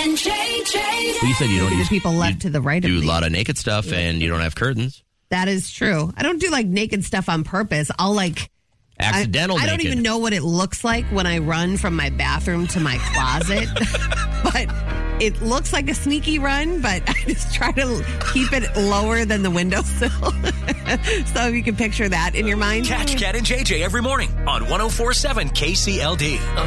and JJ. Well, you said you don't The use people left to the right of do me. a lot of naked stuff and you don't have curtains. That is true. I don't do like naked stuff on purpose. I'll like Accidental I don't naked. even know what it looks like when I run from my bathroom to my closet. But it looks like a sneaky run, but I just try to keep it lower than the windowsill. So if you can picture that in your mind. Catch Cat and JJ every morning on 104.7 KCLD.